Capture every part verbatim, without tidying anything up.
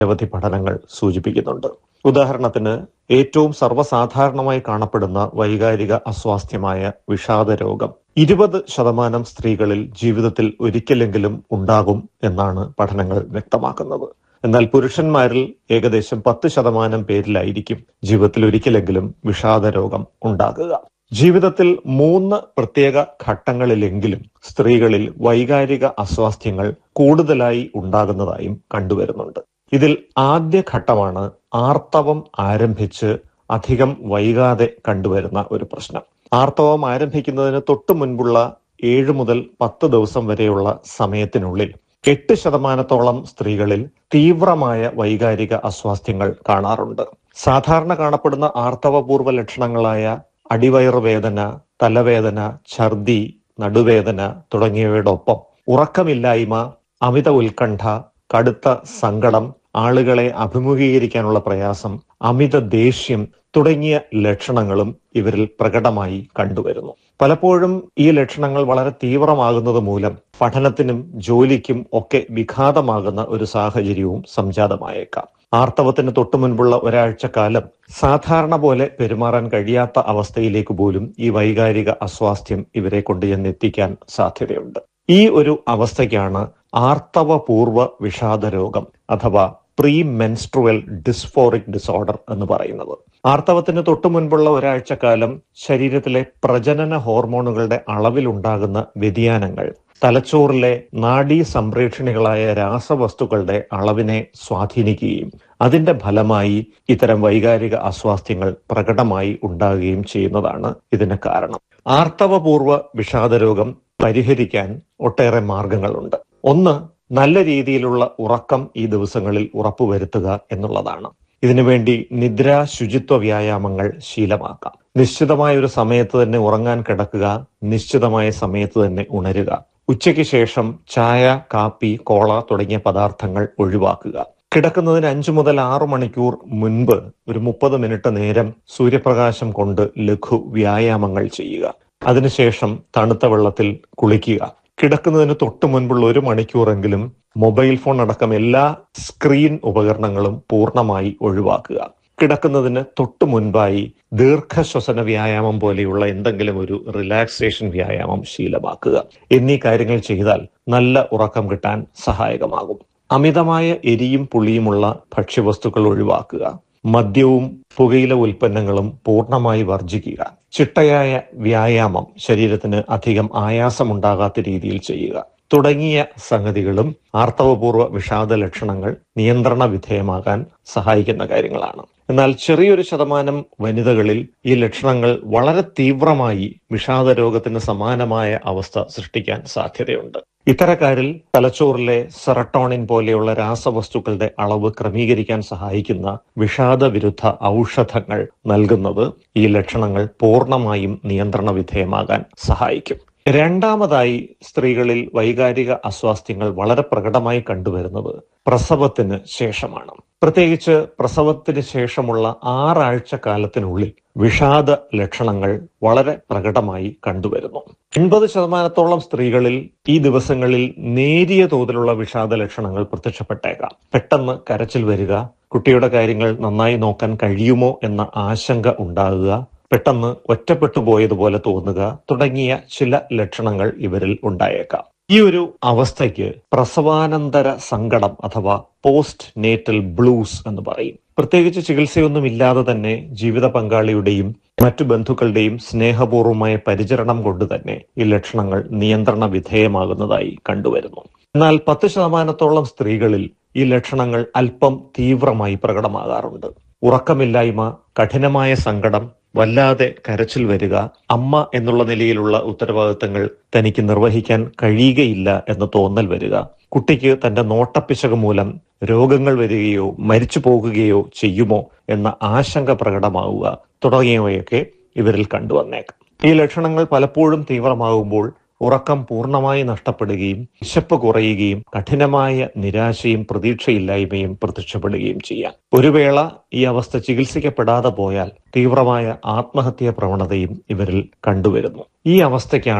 നിരവധി പഠനങ്ങൾ സൂചിപ്പിക്കുന്നുണ്ട്. ഉദാഹരണത്തിന്, ഏറ്റവും സർവ്വസാധാരണമായി കാണപ്പെടുന്ന വൈകാരിക അസ്വാസ്ഥ്യമായ വിഷാദരോഗം ഇരുപത് ശതമാനം സ്ത്രീകളിൽ ജീവിതത്തിൽ ഒരിക്കലെങ്കിലും ഉണ്ടാകും എന്നാണ് പഠനങ്ങൾ വ്യക്തമാക്കുന്നത്. എന്നാൽ പുരുഷന്മാരിൽ ഏകദേശം പത്ത് ശതമാനം പേരിലായിരിക്കും ജീവിതത്തിൽ ഒരിക്കലെങ്കിലും വിഷാദരോഗം ഉണ്ടാകുക. ജീവിതത്തിൽ മൂന്ന് പ്രത്യേക ഘട്ടങ്ങളിലെങ്കിലും സ്ത്രീകളിൽ വൈകാരിക അസ്വാസ്ഥ്യങ്ങൾ കൂടുതലായി ഉണ്ടാകുന്നതായും കണ്ടുവരുന്നുണ്ട്. ഇതിൽ ആദ്യ ഘട്ടമാണ് ആർത്തവം ആരംഭിച്ച് അധികം വൈകാതെ കണ്ടുവരുന്ന ഒരു പ്രശ്നം. ആർത്തവം ആരംഭിക്കുന്നതിന് തൊട്ടു മുൻപുള്ള ഏഴ് മുതൽ പത്ത് ദിവസം വരെയുള്ള സമയത്തിനുള്ളിൽ എട്ട് ശതമാനത്തോളം സ്ത്രീകളിൽ തീവ്രമായ വൈകാരിക അസ്വാസ്ഥ്യങ്ങൾ കാണാറുണ്ട്. സാധാരണ കാണപ്പെടുന്ന ആർത്തവപൂർവ്വ ലക്ഷണങ്ങളായ അടിവയറ് വേദന, തലവേദന, ഛർദി, നടുവേദന തുടങ്ങിയവയോടൊപ്പം ഉറക്കമില്ലായ്മ, അമിത ഉത്കണ്ഠ, കടുത്ത സങ്കടം, ആളുകളെ അഭിമുഖീകരിക്കാനുള്ള പ്രയാസം, അമിത ദേഷ്യം തുടങ്ങിയ ലക്ഷണങ്ങളും ഇവരിൽ പ്രകടമായി കണ്ടുവരുന്നു. പലപ്പോഴും ഈ ലക്ഷണങ്ങൾ വളരെ തീവ്രമാകുന്നത് മൂലം പഠനത്തിനും ജോലിക്കും ഒക്കെ വിഘാതമാകുന്ന ഒരു സാഹചര്യവും സംജാതമായേക്കാം. ആർത്തവത്തിന് തൊട്ടു മുൻപുള്ള ഒരാഴ്ചക്കാലം സാധാരണ പോലെ പെരുമാറാൻ കഴിയാത്ത അവസ്ഥയിലേക്ക് പോലും ഈ വൈകാരിക അസ്വാസ്ഥ്യം ഇവരെ കൊണ്ട് ചെന്നെത്തിക്കാൻ സാധ്യതയുണ്ട്. ഈ ഒരു അവസ്ഥയ്ക്കാണ് ആർത്തവപൂർവ്വ വിഷാദരോഗം അഥവാ പ്രീ മെൻസ്ട്രുവൽ ഡിസ്ഫോറിക് ഡിസോർഡർ എന്ന് പറയുന്നത്. ആർത്തവത്തിന് തൊട്ടു മുൻപുള്ള ഒരാഴ്ചക്കാലം ശരീരത്തിലെ പ്രജനന ഹോർമോണുകളുടെ അളവിലുണ്ടാകുന്ന വ്യതിയാനങ്ങൾ തലച്ചോറിലെ നാഡീ സംപ്രേക്ഷണികളായ രാസവസ്തുക്കളുടെ അളവിനെ സ്വാധീനിക്കുകയും അതിന്റെ ഫലമായി ഇത്തരം വൈകാരിക അസ്വാസ്ഥ്യങ്ങൾ പ്രകടമായി ഉണ്ടാകുകയും ചെയ്യുന്നതാണ് ഇതിന് കാരണം. ആർത്തവപൂർവ്വ വിഷാദരോഗം പരിഹരിക്കാൻ ഒട്ടേറെ മാർഗങ്ങളുണ്ട്. ഒന്ന്, നല്ല രീതിയിലുള്ള ഉറക്കം ഈ ദിവസങ്ങളിൽ ഉറപ്പുവരുത്തുക എന്നുള്ളതാണ്. ഇതിനുവേണ്ടി നിദ്രാ ശുചിത്വ വ്യായാമങ്ങൾ ശീലമാക്കാം. നിശ്ചിതമായ ഒരു സമയത്ത് തന്നെ ഉറങ്ങാൻ കിടക്കുക, നിശ്ചിതമായ സമയത്ത് തന്നെ ഉണരുക. ഉച്ചയ്ക്ക് ശേഷം ചായ, കാപ്പി, കോള തുടങ്ങിയ പദാർത്ഥങ്ങൾ ഒഴിവാക്കുക. കിടക്കുന്നതിന് അഞ്ചു മുതൽ ആറു മണിക്കൂർ മുൻപ് ഒരു മുപ്പത് മിനിറ്റ് നേരം സൂര്യപ്രകാശം കൊണ്ട് ലഘു വ്യായാമങ്ങൾ ചെയ്യുക. അതിനുശേഷം തണുത്ത വെള്ളത്തിൽ കുളിക്കുക. കിടക്കുന്നതിന് തൊട്ടു മുൻപുള്ള ഒരു മണിക്കൂറെങ്കിലും മൊബൈൽ ഫോൺ അടക്കം എല്ലാ സ്ക്രീൻ ഉപകരണങ്ങളും പൂർണ്ണമായി ഒഴിവാക്കുക. കിടക്കുന്നതിന് തൊട്ടു മുൻപായി ദീർഘശ്വസന വ്യായാമം പോലെയുള്ള എന്തെങ്കിലും ഒരു റിലാക്സേഷൻ വ്യായാമം ശീലമാക്കുക. എന്നീ കാര്യങ്ങൾ ചെയ്താൽ നല്ല ഉറക്കം കിട്ടാൻ സഹായകമാകും. അമിതമായ എരിയും പുളിയുമുള്ള ഭക്ഷ്യവസ്തുക്കൾ ഒഴിവാക്കുക. മദ്യവും പുകയില ഉൽപ്പന്നങ്ങളും പൂർണ്ണമായി വർജിക്കുക. ചിട്ടയായ വ്യായാമം, ശരീരത്തിന് അധികം ആയാസമുണ്ടാകാത്ത രീതിയിൽ ചെയ്യുക തുടങ്ങിയ സംഗതികളും ആർത്തവപൂർവ്വ വിഷാദ ലക്ഷണങ്ങൾ നിയന്ത്രണ വിധേയമാകാൻ സഹായിക്കുന്ന കാര്യങ്ങളാണ്. എന്നാൽ ചെറിയൊരു ശതമാനം വനിതകളിൽ ഈ ലക്ഷണങ്ങൾ വളരെ തീവ്രമായി വിഷാദരോഗത്തിന് സമാനമായ അവസ്ഥ സൃഷ്ടിക്കാൻ സാധ്യതയുണ്ട്. ഇത്തരക്കാരിൽ തലച്ചോറിലെ സെറട്ടോണിൻ പോലെയുള്ള രാസവസ്തുക്കളുടെ അളവ് ക്രമീകരിക്കാൻ സഹായിക്കുന്ന വിഷാദ വിരുദ്ധ ഔഷധങ്ങൾ നൽകുന്നത് ഈ ലക്ഷണങ്ങൾ പൂർണ്ണമായും നിയന്ത്രണ വിധേയമാകാൻ സഹായിക്കും. രണ്ടാമതായി, സ്ത്രീകളിൽ വൈകാരിക അസ്വാസ്ഥ്യങ്ങൾ വളരെ പ്രകടമായി കണ്ടുവരുന്നത് പ്രസവത്തിന് ശേഷമാണ്. പ്രത്യേകിച്ച് പ്രസവത്തിന് ശേഷമുള്ള ആറാഴ്ച കാലത്തിനുള്ളിൽ വിഷാദ ലക്ഷണങ്ങൾ വളരെ പ്രകടമായി കണ്ടുവരുന്നു. എൺപത് ശതമാനത്തോളം സ്ത്രീകളിൽ ഈ ദിവസങ്ങളിൽ നേരിയ തോതിലുള്ള വിഷാദ ലക്ഷണങ്ങൾ പ്രത്യക്ഷപ്പെട്ടേക്കാം. പെട്ടെന്ന് കരച്ചിൽ വരിക, കുട്ടിയുടെ കാര്യങ്ങൾ നന്നായി നോക്കാൻ കഴിയുമോ എന്ന ആശങ്ക ഉണ്ടാകുക, പെട്ടെന്ന് ഒറ്റപ്പെട്ടു പോയതുപോലെ തോന്നുക തുടങ്ങിയ ചില ലക്ഷണങ്ങൾ ഇവരിൽ ഉണ്ടായേക്കാം. ഈ ഒരു അവസ്ഥയ്ക്ക് പ്രസവാനന്തര സങ്കടം അഥവാ പോസ്റ്റ് നേറ്റൽ ബ്ലൂസ് എന്ന് പറയും. പ്രത്യേകിച്ച് ചികിത്സയൊന്നുമില്ലാതെ തന്നെ ജീവിത പങ്കാളിയുടെയും മറ്റു ബന്ധുക്കളുടെയും സ്നേഹപൂർവമായ പരിചരണം കൊണ്ട് തന്നെ ഈ ലക്ഷണങ്ങൾ നിയന്ത്രണ വിധേയമാകുന്നതായി കണ്ടുവരുന്നു. എന്നാൽ പത്ത് ശതമാനത്തോളം സ്ത്രീകളിൽ ഈ ലക്ഷണങ്ങൾ അല്പം തീവ്രമായി പ്രകടമാകാറുണ്ട്. ഉറക്കമില്ലായ്മ, കഠിനമായ സങ്കടം, വല്ലാതെ കരച്ചിൽ വരിക, അമ്മ എന്നുള്ള നിലയിലുള്ള ഉത്തരവാദിത്തങ്ങൾ തനിക്ക് നിർവഹിക്കാൻ കഴിയുകയില്ല എന്ന തോന്നൽ വരിക, കുട്ടിക്ക് തന്റെ നോട്ടപ്പിശക് മൂലം രോഗങ്ങൾ വരികയോ മരിച്ചു പോകുകയോ ചെയ്യുമോ എന്ന ആശങ്ക പ്രകടമാവുക തുടങ്ങിയവയൊക്കെ ഇവരിൽ കണ്ടുവന്നേക്കാം. ഈ ലക്ഷണങ്ങൾ പലപ്പോഴും തീവ്രമാകുമ്പോൾ ഉറക്കം പൂർണ്ണമായി നഷ്ടപ്പെടുകയും വിശപ്പ് കുറയുകയും കഠിനമായ നിരാശയും പ്രതീക്ഷയില്ലായ്മയും പ്രത്യക്ഷപ്പെടുകയും ചെയ്യാം. ഒരു വേള ഈ അവസ്ഥ ചികിത്സിക്കപ്പെടാതെ പോയാൽ തീവ്രമായ ആത്മഹത്യാ പ്രവണതയും ഇവരിൽ കണ്ടുവരുന്നു. ഈ അവസ്ഥയ്ക്കാണ്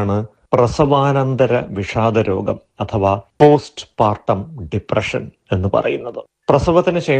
പ്രസവാനന്തര വിഷാദരോഗം അഥവാ പോസ്റ്റ് പാർട്ടം ഡിപ്രഷൻ എന്ന് പറയുന്നത്. പ്രസവത്തിന് ശേഷം